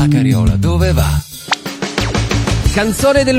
La Carriola dove va? Canzone del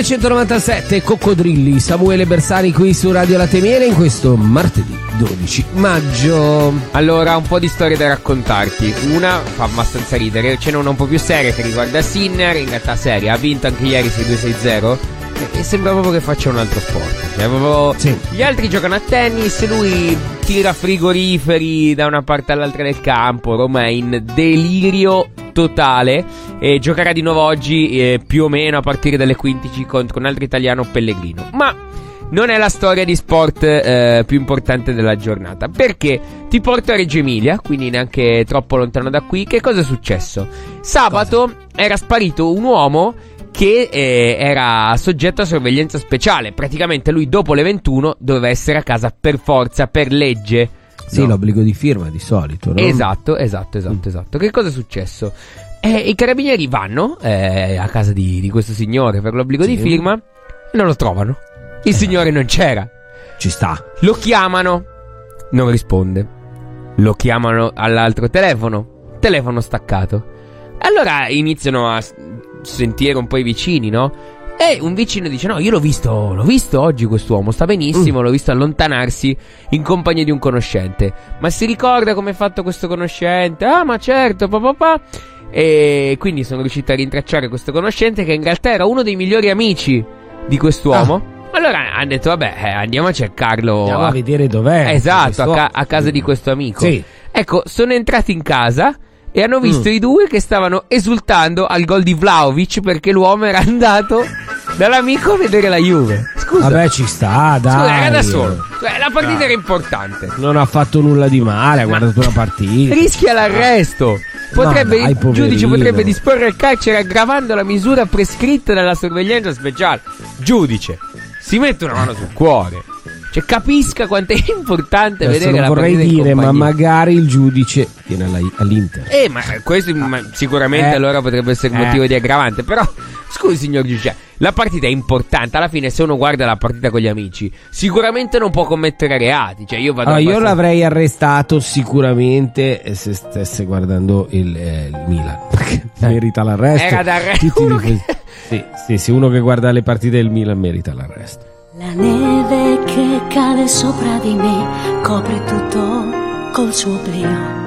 1997, Coccodrilli, Samuele Bersani qui su Radio Latte Miele in questo martedì 12 maggio. Allora, un po' di storie da raccontarti. Una fa abbastanza ridere, ce n'è una un po' più seria che riguarda Sinner, in realtà seria, ha vinto anche ieri 6-2-6-0 e sembra proprio che faccia un altro sport. Cioè, proprio Sì. Gli altri giocano a tennis, lui tira frigoriferi da una parte all'altra del campo. Roma è in delirio totale e giocherà di nuovo oggi più o meno a partire dalle 15 contro un altro italiano, Pellegrino. Ma non è la storia di sport più importante della giornata, perché ti porto a Reggio Emilia, quindi neanche troppo lontano da qui. Che cosa è successo? Sabato era sparito un uomo che era soggetto a sorveglianza speciale. Praticamente lui dopo le 21 doveva essere a casa per forza, per legge. Sì, No. l'obbligo di firma di solito, no? Esatto. Che cosa è successo? I carabinieri vanno a casa di questo signore per l'obbligo di firma e non lo trovano. Il signore non c'era. Ci sta. Lo chiamano, non risponde. Lo chiamano all'altro telefono staccato. Allora iniziano a sentire un po' i vicini, no? E un vicino dice: no, io l'ho visto oggi quest'uomo, sta benissimo, l'ho visto allontanarsi in compagnia di un conoscente. Ma si ricorda come è fatto questo conoscente? Ah, ma certo, papà. E quindi sono riuscito a rintracciare questo conoscente, che in realtà era uno dei migliori amici di quest'uomo. Allora hanno detto: vabbè, andiamo a cercarlo. Andiamo a vedere dov'è. Esatto, a casa di questo amico. Sì. Ecco, sono entrati in casa e hanno visto i due che stavano esultando al gol di Vlahovic, perché l'uomo era andato dall'amico a vedere la Juve. Scusa. Vabbè, ci sta, dai. Scusa, era da solo. Cioè, la partita era importante. Non ha fatto nulla di male, ha guardato una partita. Rischia l'arresto. dai, Il poverino. giudice potrebbe disporre il carcere aggravando la misura prescritta dalla sorveglianza speciale. Giudice, si mette una mano sul cuore. Cioè, capisca quanto è importante Adesso vedere non la vorrei partita in dire, ma compagnia. magari il giudice viene all'Inter. Ma questo sicuramente allora potrebbe essere motivo di aggravante. Però, scusi signor giudice, la partita è importante. Alla fine, se uno guarda la partita con gli amici, sicuramente non può commettere reati. Cioè, io vado Io l'avrei arrestato sicuramente se stesse guardando il Milan, perché merita l'arresto. Era d'arresto. Sì, uno che guarda le partite del Milan merita l'arresto. La neve che cade sopra di me copre tutto col suo oblio.